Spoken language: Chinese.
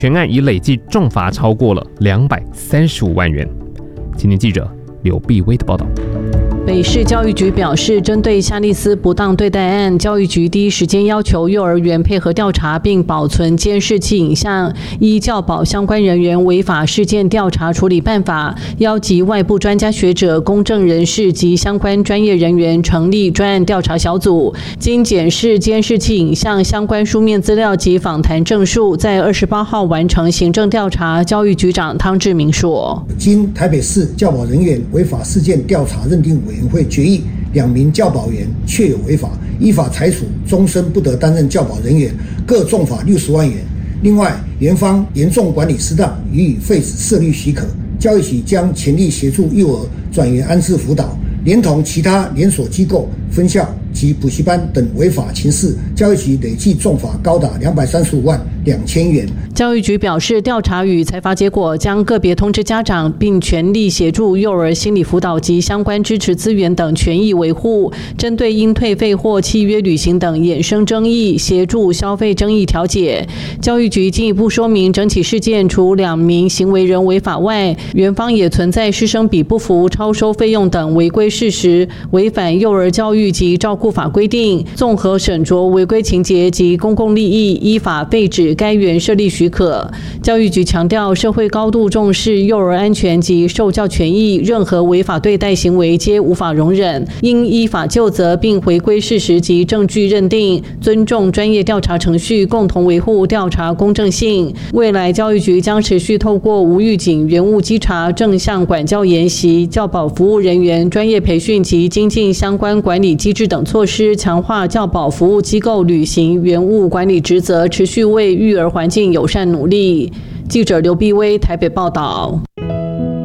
全案已累计重罚超过了235万元。今天记者刘碧威的报道。 北市教育局表示，针对夏利斯不当对待案，教育局第一时间要求幼儿园配合调查，并保存监视器影像，依教保相关人员违法事件调查处理办法，邀集外部专家学者、公正人士及相关专业人员成立专案调查小组，经检视监视器影像、相关书面资料及访谈证述，在28号完成行政调查。教育局长汤志明说：“ 经台北市教保人员违法事件调查认定委员会决议，2名教保员确有违法，依法裁处终身不得担任教保人员，各重罚60万元。另外，园方严重管理失当，予以废止设立许可。教育局将全力协助幼儿转园安置辅导，连同其他连锁机构、分校及补习班等违法情事，教育局累计重罚高达235万2千元。” 教育局表示，调查与裁罚结果将个别通知家长，并全力协助幼儿心理辅导及相关支持资源等权益维护。针对应退费或契约履行等衍生争议，协助消费争议调解。教育局进一步说明，整起事件除2名行为人违法外，园方也存在师生比不符、超收费用等违规事实，违反幼儿教育及照顾法规定，综合审酌违规情节及公共利益，依法废止该园设立许可。教育局强调，社会高度重视幼儿安全及受教权益，任何违法对待行为皆无法容忍，应依法究责，并回归事实及证据认定，尊重专业调查程序，共同维护调查公正性。未来教育局将持续透过无预警原物稽查、正向管教研习、教保服务人员专业培训及精进相关管理机制等措施，强化教保服务机构履行原物管理职责，持续为育儿环境友善努力。记者刘碧威台北报道。